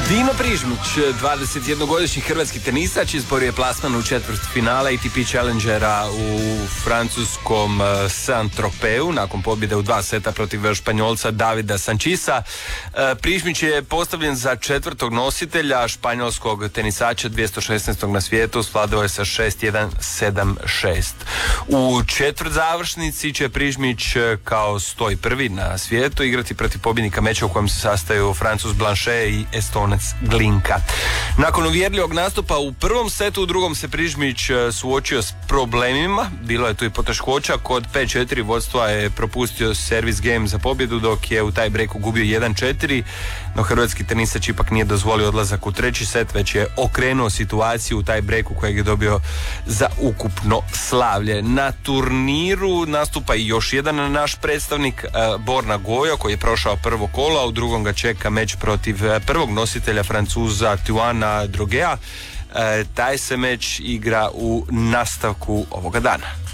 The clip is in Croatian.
Dino Prižmić, 21-godišnji hrvatski tenisač, izborio je plasman u četvrtfinale ATP Challengera u francuskom Saint-Tropeu nakon pobjede u 2 seta protiv Španjolca Davida Sanchisa. Prižmić je postavljen za četvrtog nositelja španjolskog tenisača 216. na svijetu, svladao je sa 6-1, 7-6. U četvrt završnici će Prižmić kao 101. na svijetu igrati protiv pobjednika meča u kojem se sastaju Francuz Blanchet i Estonac Glinka. Nakon uvjerljivog nastupa u prvom setu, u drugom se Prižmić suočio s problemima. Bilo je tu i poteškoća. Kod 5-4 vodstva je propustio servis game za pobjedu, dok je u taj breaku gubio 1-4, no hrvatski tenisač ipak nije dozvolio odlazak u treći set, već je okrenuo situaciju u taj breaku kojeg je dobio za ukupno slavlje. Na turniru nastupa i još jedan naš predstavnik, Borna Gojo, koji je prošao prvo kolo, a u drugom ga čeka meč protiv prvog nositelja Francuza Tuana Drogea. Taj se meč igra u nastavku ovoga dana.